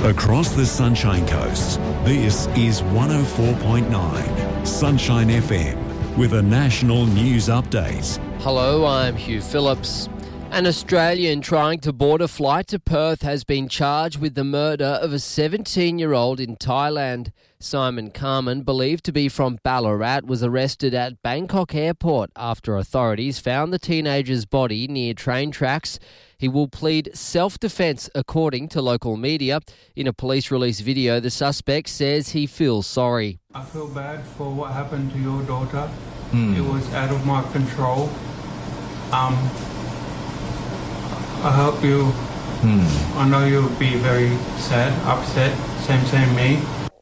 Across the Sunshine Coast, this is 104.9 Sunshine FM with a national news update. Hello, I'm Hugh Phillips. An Australian trying to board a flight to Perth has been charged with the murder of a 17-year-old in Thailand. Simon Carmen, believed to be from Ballarat, was arrested at Bangkok Airport after authorities found the teenager's body near train tracks. He will plead self-defence, according to local media. In a police release video, the suspect says he feels sorry. I feel bad for what happened to your daughter. It was out of my control. I hope you, I know you'll be very sad, upset, same me.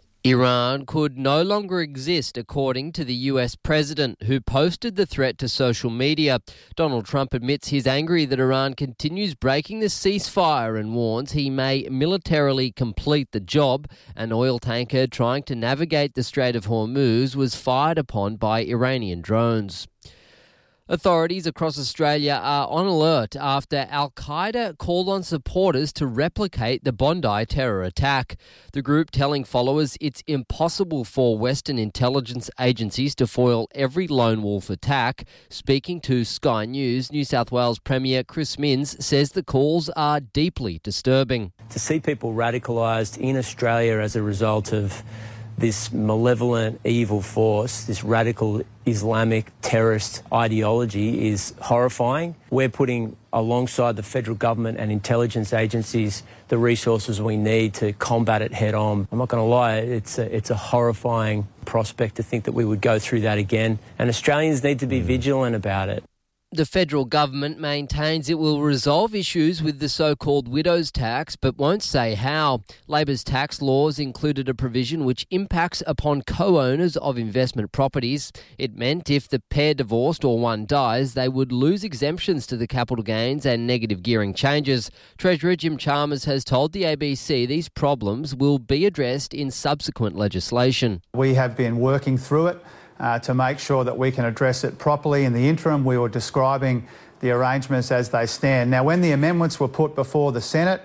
Iran could no longer exist, according to the US president, who posted the threat to social media. Donald Trump admits he's angry that Iran continues breaking the ceasefire and warns he may militarily complete the job. An oil tanker trying to navigate the Strait of Hormuz was fired upon by Iranian drones. Authorities across Australia are on alert after Al-Qaeda called on supporters to replicate the Bondi terror attack. The group telling followers it's impossible for Western intelligence agencies to foil every lone wolf attack. Speaking to Sky News, New South Wales Premier Chris Minns says the calls are deeply disturbing. To see people radicalised in Australia as a result of this malevolent, evil force, this radical Islamic terrorist ideology is horrifying. We're putting alongside the federal government and intelligence agencies the resources we need to combat it head on. I'm not going to lie, it's a horrifying prospect to think that we would go through that again, and Australians need to be vigilant about it. The federal government maintains it will resolve issues with the so-called widow's tax, but won't say how. Labor's tax laws included a provision which impacts upon co-owners of investment properties. It meant if the pair divorced or one dies, they would lose exemptions to the capital gains and negative gearing changes. Treasurer Jim Chalmers has told the ABC these problems will be addressed in subsequent legislation. We have been working through it to make sure that we can address it properly. In the interim, we were describing the arrangements as they stand. Now, when the amendments were put before the Senate,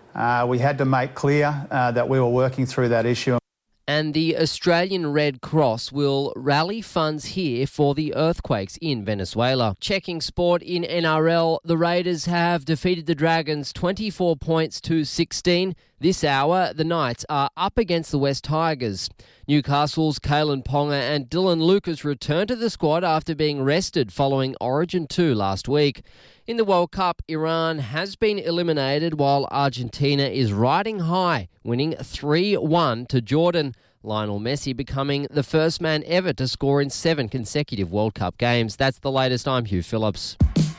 we had to make clear that we were working through that issue. And the Australian Red Cross will rally funds here for the earthquakes in Venezuela. Checking sport in NRL, the Raiders have defeated the Dragons 24 points to 16. This hour, the Knights are up against the West Tigers. Newcastle's Kalen Ponga and Dylan Lucas return to the squad after being rested following Origin 2 last week. In the World Cup, Iran has been eliminated while Argentina is riding high, winning 3-1 to Jordan. Lionel Messi becoming the first man ever to score in 7 consecutive World Cup games. That's the latest. I'm Hugh Phillips.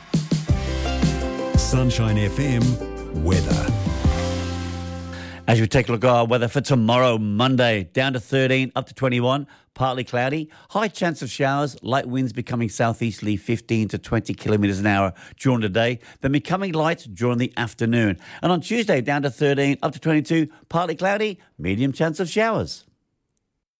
Sunshine FM weather. As we take a look at our weather for tomorrow, Monday, down to 13, up to 21, partly cloudy, high chance of showers, light winds becoming southeasterly 15 to 20 kilometres an hour during the day, then becoming light during the afternoon. And on Tuesday, down to 13, up to 22, partly cloudy, medium chance of showers.